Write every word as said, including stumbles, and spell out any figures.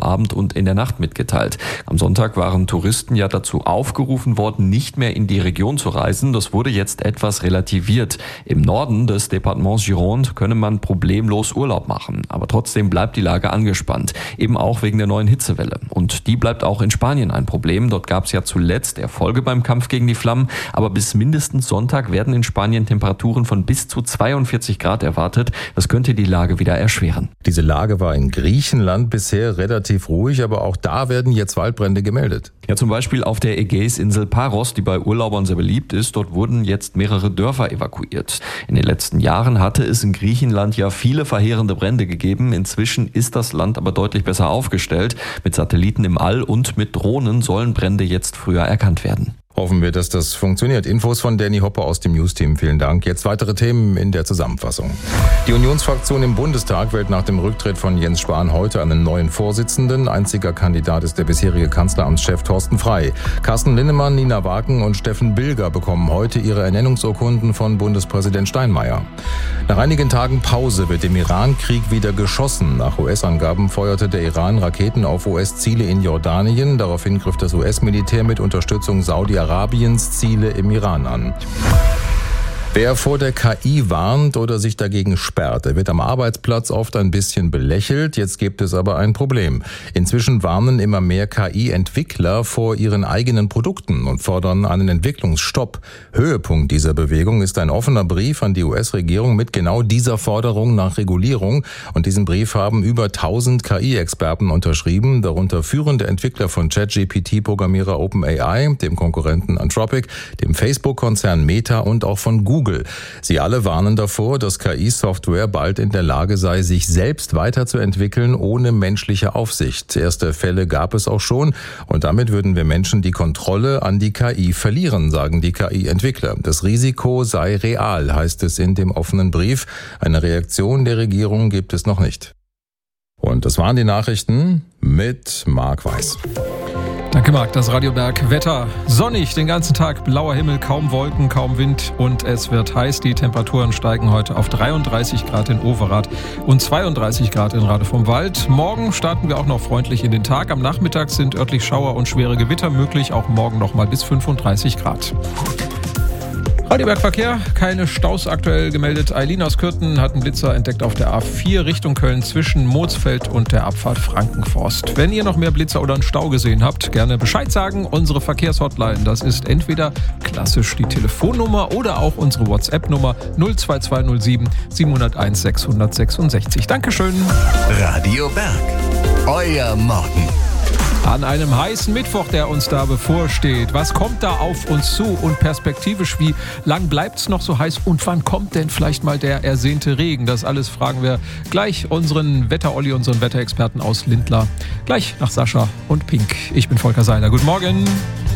Abend und in der Nacht mitgeteilt. Am Sonntag waren Touristen ja dazu aufgerufen worden, nicht mehr in die Region zu reisen. Das wurde jetzt etwas relativiert. Im Norden des Departements Gironde könne man problemlos Urlaub machen. Aber trotzdem bleibt die Lage angespannt. Eben auch wegen der neuen Hitzewelle. Und die bleibt auch in Spanien ein Problem. Dort gab es ja zuletzt Erfolge beim Kampf gegen die Flammen. Aber bis mindestens Sonntag werden in Spanien Temperaturen von bis zu zweiundvierzig Grad erwartet. Das könnte die Lage wieder erschweren. Diese Lage war in Griechenland bisher relativ ruhig, aber auch da werden jetzt Waldbrände gemeldet. Ja, zum Beispiel auf der Ägäisinsel Paros, die bei Urlaubern sehr beliebt ist. Dort wurden jetzt mehrere Dörfer evakuiert. In den letzten Jahren hatte es in Griechenland ja viele verheerende Brände gegeben. Inzwischen ist das Land aber deutlich besser aufgestellt. Mit Satelliten im All und mit Drohnen sollen Brände jetzt früher erkannt werden. Hoffen wir, dass das funktioniert. Infos von Danny Hopper aus dem News-Team. Vielen Dank. Jetzt weitere Themen in der Zusammenfassung. Die Unionsfraktion im Bundestag wählt nach dem Rücktritt von Jens Spahn heute einen neuen Vorsitzenden. Einziger Kandidat ist der bisherige Kanzleramtschef Thorsten Frey. Carsten Linnemann, Nina Wagen und Steffen Bilger bekommen heute ihre Ernennungsurkunden von Bundespräsident Steinmeier. Nach einigen Tagen Pause wird im Iran-Krieg wieder geschossen. Nach U S-Angaben feuerte der Iran Raketen auf U S-Ziele in Jordanien. Daraufhin griff das U S-Militär mit Unterstützung Saudi-Arabiens Arabiens Ziele im Iran an. Wer vor der K I warnt oder sich dagegen sperrt, der wird am Arbeitsplatz oft ein bisschen belächelt. Jetzt gibt es aber ein Problem. Inzwischen warnen immer mehr K I-Entwickler vor ihren eigenen Produkten und fordern einen Entwicklungsstopp. Höhepunkt dieser Bewegung ist ein offener Brief an die U S-Regierung mit genau dieser Forderung nach Regulierung. Und diesen Brief haben über tausend K I-Experten unterschrieben, darunter führende Entwickler von ChatGP T-Programmierer OpenAI, dem Konkurrenten Anthropic, dem Facebook-Konzern Meta und auch von Google. Sie alle warnen davor, dass K I-Software bald in der Lage sei, sich selbst weiterzuentwickeln, ohne menschliche Aufsicht. Erste Fälle gab es auch schon und damit würden wir Menschen die Kontrolle an die K I verlieren, sagen die K I-Entwickler. Das Risiko sei real, heißt es in dem offenen Brief. Eine Reaktion der Regierung gibt es noch nicht. Und das waren die Nachrichten mit Marc Weiß. Danke, Marc. Das Radio Berg Wetter. Sonnig den ganzen Tag, blauer Himmel, kaum Wolken, kaum Wind und es wird heiß. Die Temperaturen steigen heute auf dreiunddreißig Grad in Overath und zweiunddreißig Grad in Rade vom Wald. Morgen starten wir auch noch freundlich in den Tag. Am Nachmittag sind örtlich Schauer und schwere Gewitter möglich. Auch morgen noch mal bis fünfunddreißig Grad. Radioberg-Verkehr, keine Staus aktuell gemeldet. Eileen aus Kürten hat einen Blitzer entdeckt auf der A vier Richtung Köln zwischen Moosfeld und der Abfahrt Frankenforst. Wenn ihr noch mehr Blitzer oder einen Stau gesehen habt, gerne Bescheid sagen. Unsere Verkehrshotline, das ist entweder klassisch die Telefonnummer oder auch unsere WhatsApp-Nummer null zwei zwei null sieben sieben null eins sechs sechs sechs. Dankeschön. Radio Berg, euer Morgen. An einem heißen Mittwoch, der uns da bevorsteht. Was kommt da auf uns zu und perspektivisch, wie lang bleibt es noch so heiß und wann kommt denn vielleicht mal der ersehnte Regen? Das alles fragen wir gleich unseren Wetter-Olli, unseren Wetterexperten aus Lindlar. Gleich nach Sascha und Pink. Ich bin Volker Seiler. Guten Morgen.